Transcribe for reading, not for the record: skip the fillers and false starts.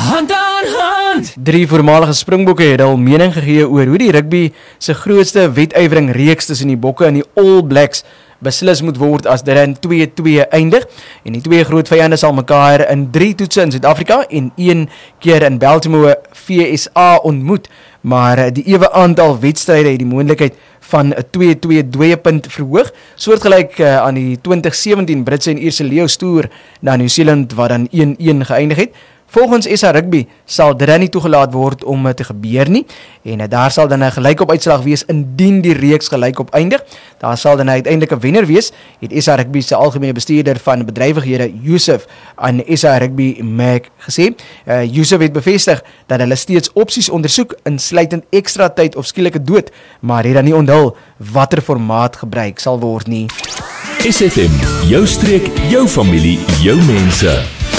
Hand aan hand. 3 voormalige Springbokke het al mening gegee oor hoe die rugby se grootste wedyvering reeks tussen die Bokke en die All Blacks beslis moet word as dit in 2-2 eindig. En die twee groot vyande sal mekaar in 3 toetse in Suid-Afrika en 1 keer in Baltimore VSA ontmoet. Maar die ewe aantal wedstryde het die moontlikheid van 'n 2-2 dooiepunt verhoog, soortgelyk aan die 2017 Britse en Ierse Lions toer na Nieu-Seeland wat dan 1-1 geëindig het. Volgens SA Rugby sal dit nie toegelaat word om te gebeur nie en daar sal dan 'n gelykop uitslag wees indien die reeks gelykop eindig. Daar sal dan uiteindelik 'n wenner wees, het SA Rugby se algemene bestuurder van bedrywighede Yusuf aan SA Rugby Mag gesê. Yusuf het bevestig dat hulle steeds opsies ondersoek insluitend ekstra tyd of skielike dood, maar het dan nie onthul watter formaat gebruik sal word nie. SFM, jou streek, jou familie, jou mense.